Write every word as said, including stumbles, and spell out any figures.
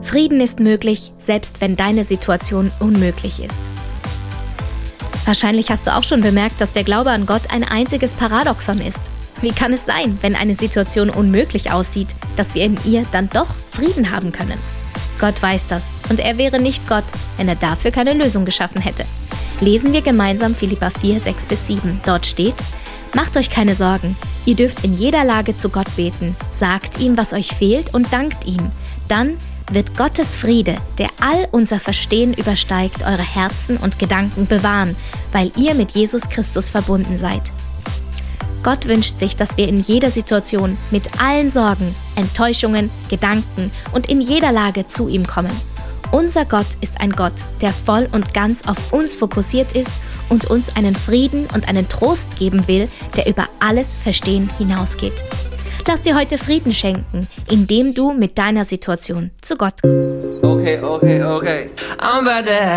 Frieden ist möglich, selbst wenn deine Situation unmöglich ist. Wahrscheinlich hast du auch schon bemerkt, dass der Glaube an Gott ein einziges Paradoxon ist. Wie kann es sein, wenn eine Situation unmöglich aussieht, dass wir in ihr dann doch Frieden haben können? Gott weiß das und er wäre nicht Gott, wenn er dafür keine Lösung geschaffen hätte. Lesen wir gemeinsam Philipper vier, sechs bis sieben. Dort steht: Macht euch keine Sorgen, ihr dürft in jeder Lage zu Gott beten, sagt ihm, was euch fehlt und dankt ihm. Dann wird Gottes Friede, der all unser Verstehen übersteigt, eure Herzen und Gedanken bewahren, weil ihr mit Jesus Christus verbunden seid. Gott wünscht sich, dass wir in jeder Situation mit allen Sorgen, Enttäuschungen, Gedanken und in jeder Lage zu ihm kommen. Unser Gott ist ein Gott, der voll und ganz auf uns fokussiert ist und uns einen Frieden und einen Trost geben will, der über alles Verstehen hinausgeht. Lass dir heute Frieden schenken, indem du mit deiner Situation zu Gott kommst. Okay, okay, okay. I'm about to